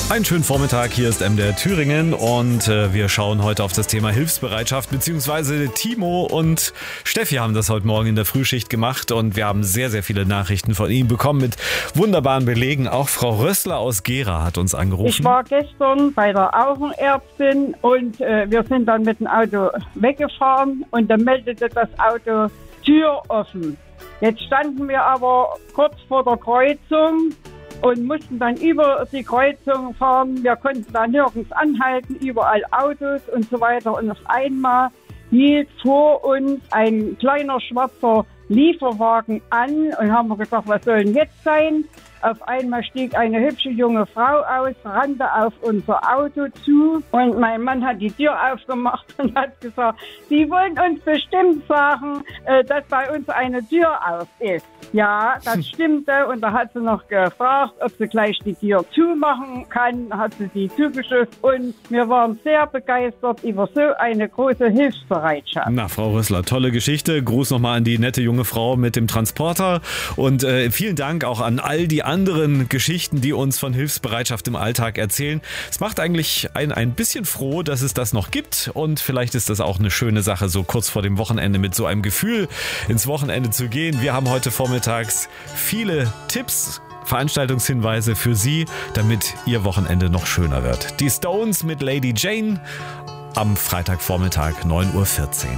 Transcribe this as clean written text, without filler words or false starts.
Einen schönen Vormittag, hier ist MDR Thüringen und wir schauen heute auf das Thema Hilfsbereitschaft, beziehungsweise Timo und Steffi haben das heute Morgen in der Frühschicht gemacht und wir haben sehr, sehr viele Nachrichten von Ihnen bekommen mit wunderbaren Belegen. Auch Frau Rössler aus Gera hat uns angerufen. Ich war gestern bei der Augenärztin und wir sind dann mit dem Auto weggefahren und dann meldete das Auto Tür offen. Jetzt standen wir aber kurz vor der Kreuzung und mussten dann über die Kreuzung fahren. Wir konnten da nirgends anhalten, überall Autos und so weiter. Und auf einmal hielt vor uns ein kleiner schwarzer Lieferwagen an und haben wir gedacht, was soll denn jetzt sein? Auf einmal stieg eine hübsche junge Frau aus, rannte auf unser Auto zu und mein Mann hat die Tür aufgemacht und hat gesagt, Sie wollen uns bestimmt sagen, dass bei uns eine Tür auf ist. Ja, das stimmte und da hat sie noch gefragt, ob sie gleich die Tür zumachen kann, hat sie die zugeschüttet und wir waren sehr begeistert über so eine große Hilfsbereitschaft. Na, Frau Rössler, tolle Geschichte. Gruß nochmal an die nette junge Frau mit dem Transporter und vielen Dank auch an all die anderen Geschichten, die uns von Hilfsbereitschaft im Alltag erzählen. Es macht eigentlich ein bisschen froh, dass es das noch gibt und vielleicht ist das auch eine schöne Sache, so kurz vor dem Wochenende mit so einem Gefühl ins Wochenende zu gehen. Wir haben heute vormittags viele Tipps, Veranstaltungshinweise für Sie, damit Ihr Wochenende noch schöner wird. Die Stones mit Lady Jane am Freitagvormittag 9:14 Uhr.